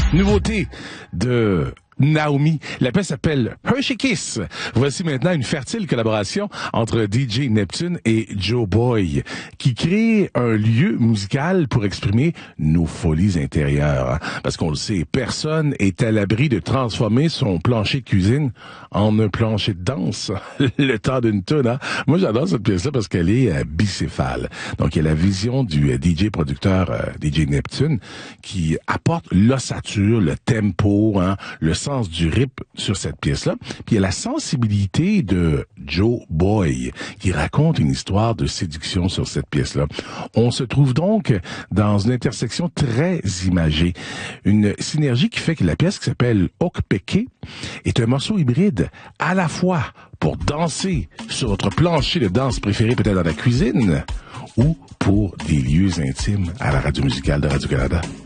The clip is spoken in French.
Nouveauté de Naomi. La pièce s'appelle Hershey Kiss. Voici maintenant une fertile collaboration entre DJ Neptune et Joe Boy, qui crée un lieu musical pour exprimer nos folies intérieures. Parce qu'on le sait, personne est à l'abri de transformer son plancher de cuisine en un plancher de danse. Le temps d'une toune, hein? Moi, j'adore cette pièce-là parce qu'elle est bicéphale. Donc, il y a la vision du DJ producteur DJ Neptune qui apporte l'ossature, le tempo, hein, le sens du rythme sur cette pièce-là. Puis il y a la sensibilité de Joe Boy qui raconte une histoire de séduction sur cette pièce-là. On se trouve donc dans une intersection très imagée. Une synergie qui fait que la pièce qui s'appelle Okpeke est un morceau hybride à la fois pour danser sur votre plancher de danse préféré peut-être dans la cuisine ou pour des lieux intimes à la radio musicale de Radio-Canada.